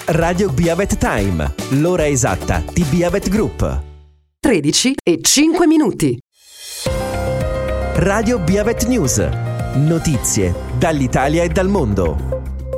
Radio Biavet Time, l'ora esatta di Biavet Group. 13:05. Radio Biavet News, notizie dall'Italia e dal mondo.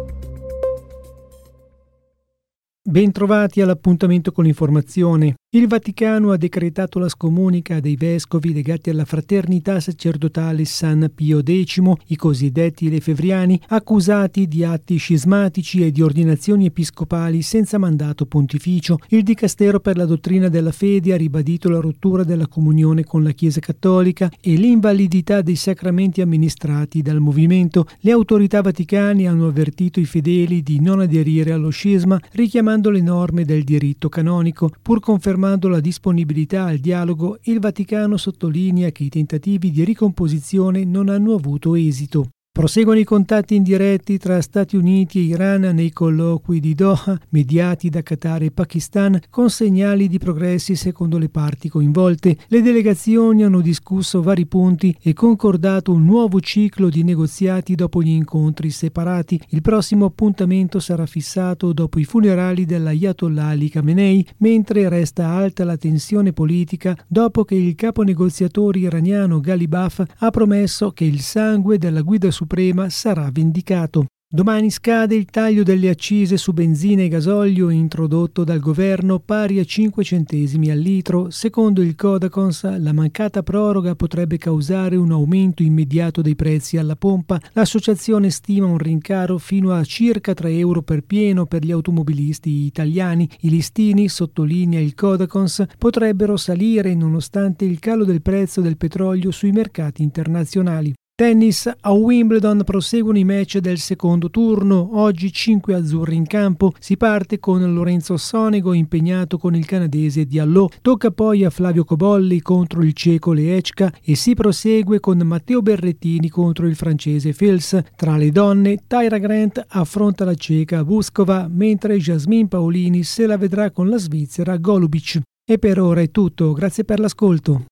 Bentrovati all'appuntamento con l'informazione. Il Vaticano ha decretato la scomunica dei vescovi legati alla fraternità sacerdotale San Pio X, i cosiddetti lefevriani, accusati di atti scismatici e di ordinazioni episcopali senza mandato pontificio. Il Dicastero per la dottrina della fede ha ribadito la rottura della comunione con la Chiesa Cattolica e l'invalidità dei sacramenti amministrati dal movimento. Le autorità vaticane hanno avvertito i fedeli di non aderire allo scisma, richiamando le norme del diritto canonico. Pur confermando la disponibilità al dialogo, il Vaticano sottolinea che i tentativi di ricomposizione non hanno avuto esito. Proseguono i contatti indiretti tra Stati Uniti e Iran nei colloqui di Doha, mediati da Qatar e Pakistan, con segnali di progressi secondo le parti coinvolte. Le delegazioni hanno discusso vari punti e concordato un nuovo ciclo di negoziati dopo gli incontri separati. Il prossimo appuntamento sarà fissato dopo i funerali dell'Ayatollah Ali Khamenei, mentre resta alta la tensione politica dopo che il capo negoziatore iraniano Ghalibaf ha promesso che il sangue della guida suprema sarà vendicato. Domani scade il taglio delle accise su benzina e gasolio introdotto dal governo, pari a 5 centesimi al litro. Secondo il Codacons, la mancata proroga potrebbe causare un aumento immediato dei prezzi alla pompa. L'associazione stima un rincaro fino a circa 3 euro per pieno per gli automobilisti italiani. I listini, sottolinea il Codacons, potrebbero salire nonostante il calo del prezzo del petrolio sui mercati internazionali. Tennis, a Wimbledon proseguono i match del secondo turno. Oggi 5 azzurri in campo. Si parte con Lorenzo Sonego impegnato con il canadese Diallo. Tocca poi a Flavio Cobolli contro il ceco Lehečka e si prosegue con Matteo Berrettini contro il francese Fils. Tra le donne, Tyra Grant affronta la ceca Vuskova, mentre Jasmine Paolini se la vedrà con la svizzera Golubic. E per ora è tutto, grazie per l'ascolto.